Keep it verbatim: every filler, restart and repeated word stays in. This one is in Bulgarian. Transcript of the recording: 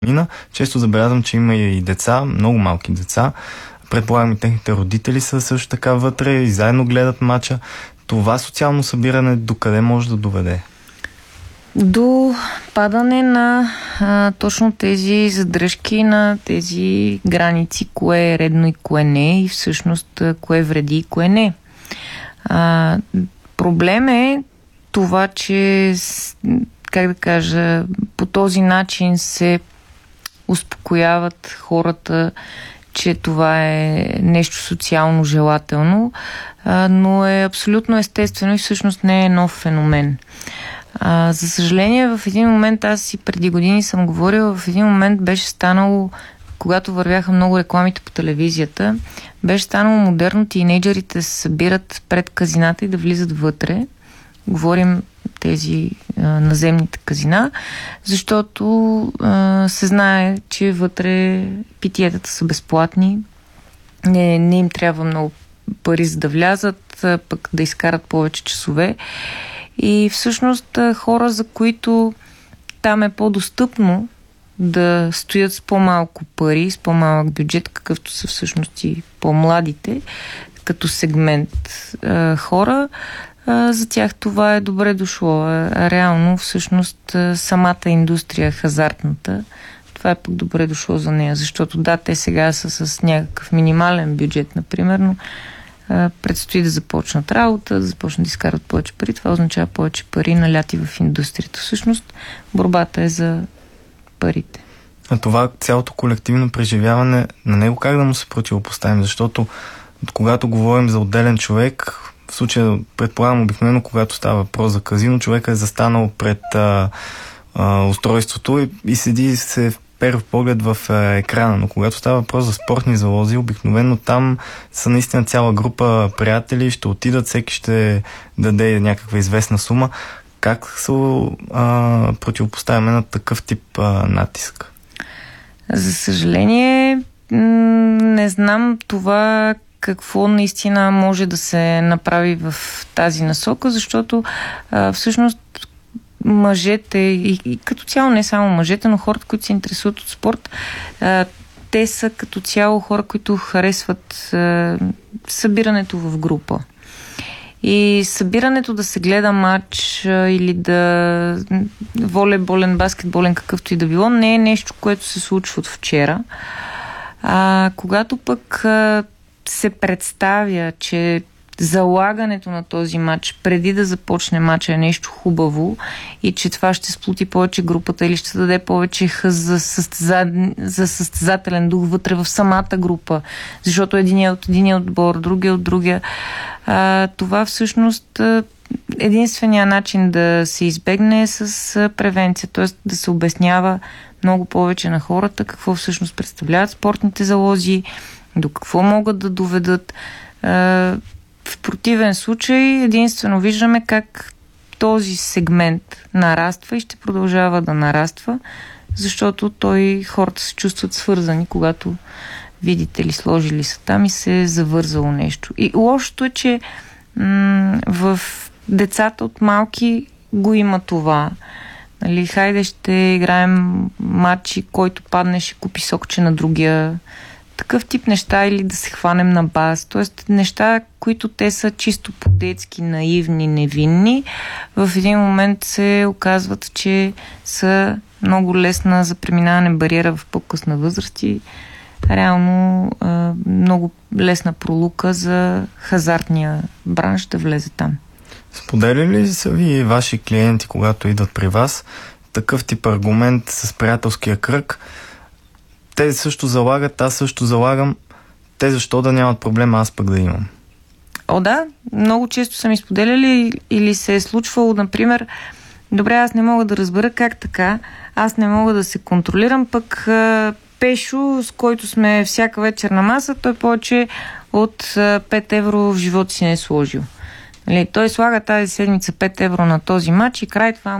Мина. Често забелязвам, че има и деца, много малки деца. Предполагам и техните родители са също така вътре и заедно гледат мача. Това социално събиране докъде може да доведе? До падане на а, точно тези задръжки, на тези граници, кое е редно и кое не, и всъщност кое вреди и кое не. А, проблем е това, че, как да кажа, по този начин се успокояват хората, че това е нещо социално желателно, а, но е абсолютно естествено и всъщност не е нов феномен. А, за съжаление, в един момент, аз и преди години съм говорила, в един момент беше станало, когато вървяха много рекламите по телевизията, беше станало модерно тийнейджерите се събират пред казината и да влизат вътре. Говорим тези а, наземните казина, защото а, се знае, че вътре питиетата са безплатни, не, не им трябва много пари за да влязат, а, пък да изкарат повече часове. И всъщност хора, за които там е по-достъпно да стоят с по-малко пари, с по-малък бюджет, какъвто са всъщност и по-младите, като сегмент а, хора, а, за тях това е добре дошло. А реално всъщност самата индустрия, хазартната, това е пък добре дошло за нея, защото да, те сега са с някакъв минимален бюджет, например, но предстои да започнат работа, да започнат да изкарват повече пари. Това означава повече пари наляти в индустрията. Всъщност, борбата е за парите. А това цялото колективно преживяване, на него как да му се противопоставим? Защото когато говорим за отделен човек, в случая, предполагам, обикновено, когато става въпрос за казино, човека е застанал пред а, а, устройството и, и седи се перв поглед в е, екрана, но когато става въпрос за спортни залози, обикновено там са наистина цяла група приятели, ще отидат, всеки ще даде някаква известна сума. Как се а, противопоставяме на такъв тип а, натиск? За съжаление, не знам това какво наистина може да се направи в тази насока, защото а, всъщност мъжете и, и като цяло не само мъжете, но хората, които се интересуват от спорт, а, те са като цяло хора, които харесват а, събирането в група. И събирането да се гледа матч а, или да волейболен, баскетболен, какъвто и да било, не е нещо, което се случва от вчера. А когато пък а, се представя, че залагането на този матч преди да започне матча е нещо хубаво и че това ще сплути повече групата или ще даде повече хъз за, състеза... за състезателен дух вътре в самата група, защото един е от един отбор, другия от другия. А, това всъщност единственият начин да се избегне е с превенция, т.е. да се обяснява много повече на хората какво всъщност представляват спортните залози, до какво могат да доведат. В противен случай единствено виждаме как този сегмент нараства и ще продължава да нараства, защото той, хората се чувстват свързани, когато видите ли, сложили са там и се е завързало нещо. И лошото е, че м- в децата от малки го има това. Нали, хайде ще играем матчи, който падне ще купи сокче на другия. Такъв тип неща или да се хванем на бас. Тоест неща, които те са чисто по-детски, наивни, невинни, в един момент се оказват, че са много лесна за преминаване бариера в по-късна възраст и реално много лесна пролука за хазартния бранш да влезе там. Споделяли ли са ви ваши клиенти, когато идват при вас, такъв тип аргумент с приятелския кръг? Те също залагат, аз също залагам. Те защо да нямат проблема, аз пък да имам? О, да. Много често са ми споделяли или се е случвало, например, добре, аз не мога да разбера как така, аз не мога да се контролирам, пък Пешо, с който сме всяка вечер на маса, той повече от пет евро в живота си не е сложил. Той слага тази седмица пет евро на този матч и край това